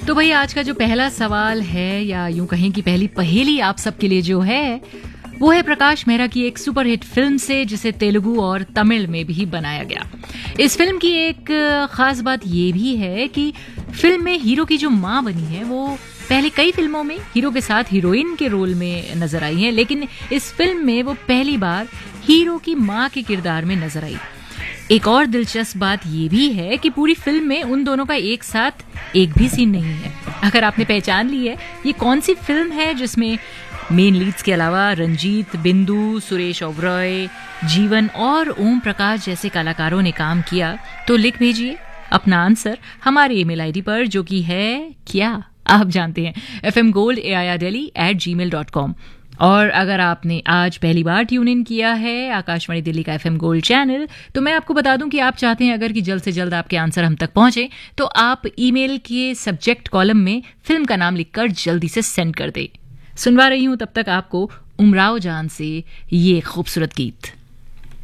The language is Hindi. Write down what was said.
तो भाई आज का जो पहला सवाल है, या यूं कहें कि पहली पहेली आप सबके लिए जो है, वो है प्रकाश मेहरा की एक सुपरहिट फिल्म से, जिसे तेलुगु और तमिल में भी बनाया गया। इस फिल्म की एक खास बात ये भी है कि फिल्म में हीरो की जो माँ बनी है वो पहले कई फिल्मों में हीरो के साथ हीरोइन के रोल में नजर आई है, लेकिन इस फिल्म में वो पहली बार हीरो की माँ के किरदार में नजर आई। एक और दिलचस्प बात ये भी है कि पूरी फिल्म में उन दोनों का एक साथ एक भी सीन नहीं है। अगर आपने पहचान ली है ये कौन सी फिल्म है जिसमें मेन लीड्स के अलावा रंजीत, बिंदु, सुरेश ओबरॉय, जीवन और ओम प्रकाश जैसे कलाकारों ने काम किया, तो लिख भेजिए अपना आंसर हमारे ईमेल आईडी पर, जो कि है क्या आप जानते हैं, fmgold@gmail.com। और अगर आपने आज पहली बार ट्यून इन किया है आकाशवाणी दिल्ली का FM गोल्ड चैनल, तो मैं आपको बता दूं कि आप चाहते हैं अगर कि जल्द से जल्द आपके आंसर हम तक पहुंचे, तो आप ईमेल के सब्जेक्ट कॉलम में फिल्म का नाम लिखकर जल्दी से सेंड कर दे। सुनवा रही हूं तब तक आपको उमराव जान से ये खूबसूरत गीत।